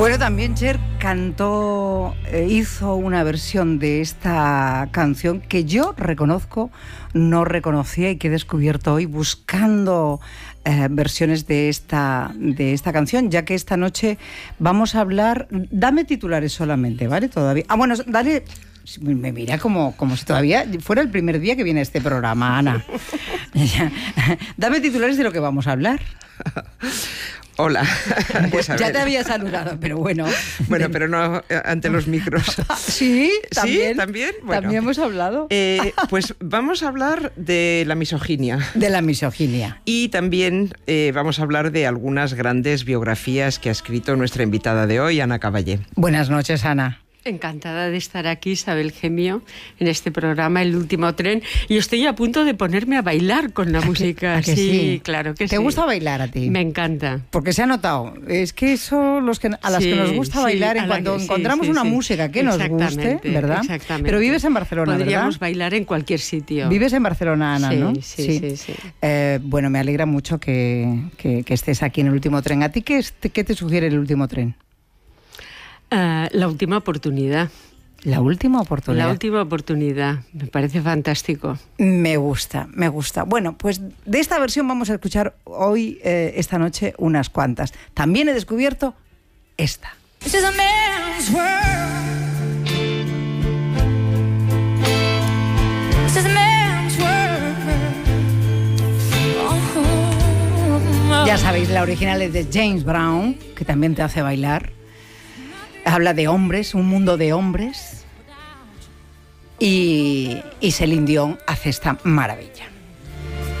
Bueno, también Cher cantó, hizo una versión de esta canción que yo reconozco, no reconocía y que he descubierto hoy buscando versiones de esta canción, ya que esta noche vamos a hablar. Dame titulares solamente, ¿vale? Todavía. Ah, bueno, dale. Me mira como si todavía fuera el primer día que viene este programa, Ana. Dame titulares de lo que vamos a hablar. Hola. Pues ya te había saludado, pero bueno. Bueno, pero no ante los micros. Sí, también. ¿Sí? ¿También? Bueno, también hemos hablado. Pues vamos a hablar de la misoginia. De la misoginia. Y también vamos a hablar de algunas grandes biografías que ha escrito nuestra invitada de hoy, Ana Caballé. Buenas noches, Ana. Encantada de estar aquí, Isabel Gemio, en este programa El Último Tren. Y estoy a punto de ponerme a bailar con la música. ¿A que sí? Claro que sí. ¿Te gusta bailar a ti? Me encanta. Porque se ha notado. Es que eso a las que nos gusta bailar, en cuando encontramos una música que nos guste, ¿verdad? Exactamente. Pero vives en Barcelona, Podríamos ¿verdad? bailar en cualquier sitio. Vives en Barcelona, Ana, sí, ¿no? Sí. Bueno, me alegra mucho que estés aquí en El Último Tren. ¿A ti qué te sugiere El Último Tren? La última oportunidad. La última oportunidad. La última oportunidad. Me parece fantástico. Me gusta. Bueno, pues de esta versión vamos a escuchar hoy, esta noche, unas cuantas. También he descubierto esta. This is a man's world. This is a man's world. Ya sabéis, la original es de James Brown, que también te hace bailar. Habla de hombres, un mundo de hombres, y Celine Dion hace esta maravilla.